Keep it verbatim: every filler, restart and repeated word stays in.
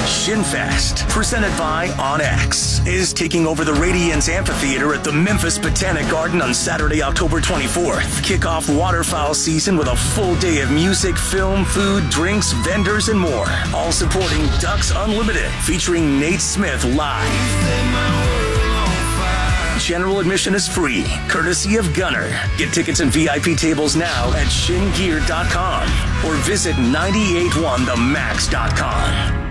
ShinFest, presented by OnX, is taking over the Radiance Amphitheater at the Memphis Botanic Garden on Saturday, October twenty-fourth. Kick off waterfowl season with a full day of music, film, food, drinks, vendors, and more. All supporting Ducks Unlimited, featuring Nate Smith live. General admission is free, courtesy of Gunner. Get tickets and V I P tables now at shin gear dot com or visit nine eight one the max dot com.